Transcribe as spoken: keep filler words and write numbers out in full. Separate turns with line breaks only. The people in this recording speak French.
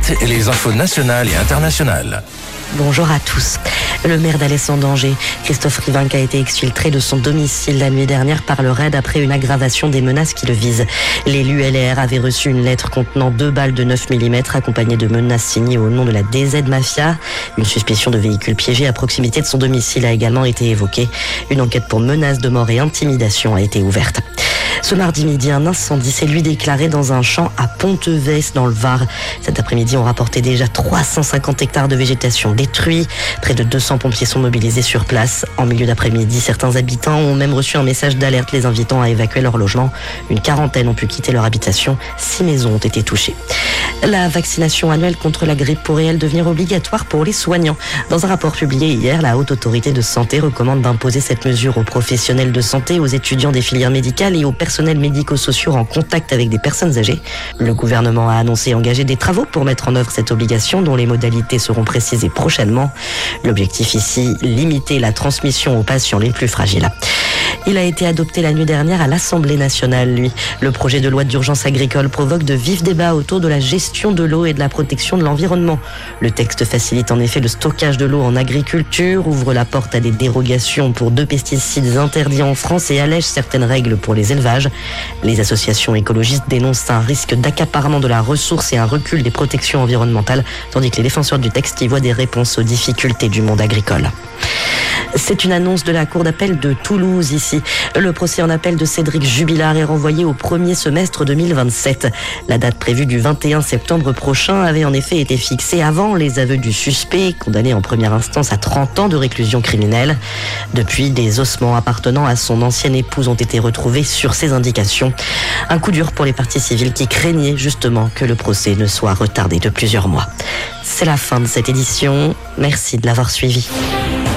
suite, les infos nationales et internationales.
Bonjour à tous. Le maire d'Alès en danger, Christophe Rivinc, a été exfiltré de son domicile la nuit dernière par le raid après une aggravation des menaces qui le visent. L'élu L R avait reçu une lettre contenant deux balles de neuf millimètres accompagnées de menaces signées au nom de la D Z Mafia. Une suspicion de véhicule piégé à proximité de son domicile a également été évoquée. Une enquête pour menaces de mort et intimidation a été ouverte. Ce mardi midi, un incendie s'est lui déclaré dans un champ à Pontevès dans le Var. Cet après-midi, on rapportait déjà trois cent cinquante hectares de végétation détruits. Près de deux cents pompiers sont mobilisés sur place. En milieu d'après-midi, certains habitants ont même reçu un message d'alerte les invitant à évacuer leur logement. Une quarantaine ont pu quitter leur habitation. Six maisons ont été touchées. La vaccination annuelle contre la grippe pourrait, elle, devenir obligatoire pour les soignants. Dans un rapport publié hier, la Haute Autorité de Santé recommande d'imposer cette mesure aux professionnels de santé, aux étudiants des filières médicales et aux personnels médico-sociaux en contact avec des personnes âgées. Le gouvernement a annoncé engager des travaux pour mettre en œuvre cette obligation dont les modalités seront précisées prochainement. L'objectif ici, limiter la transmission aux patients les plus fragiles. Il a été adopté la nuit dernière à l'Assemblée nationale, lui. Le projet de loi d'urgence agricole provoque de vifs débats autour de la gestion de l'eau et de la protection de l'environnement. Le texte facilite en effet le stockage de l'eau en agriculture, ouvre la porte à des dérogations pour deux pesticides interdits en France et allège certaines règles pour les élevages. Les associations écologistes dénoncent un risque d'accaparement de la ressource et un recul des protections environnementales, tandis que les défenseurs du texte y voient des réponses aux difficultés du monde agricole. C'est une annonce de la Cour d'appel de Toulouse ici. Le procès en appel de Cédric Jubilard est renvoyé au premier semestre deux mille vingt-sept. La date prévue du vingt et un septembre prochain avait en effet été fixée avant les aveux du suspect, condamné en première instance à trente ans de réclusion criminelle. Depuis, des ossements appartenant à son ancienne épouse ont été retrouvés sur ses indications. Un coup dur pour les parties civiles qui craignaient justement que le procès ne soit retardé de plusieurs mois. C'est la fin de cette édition. Merci de l'avoir suivi.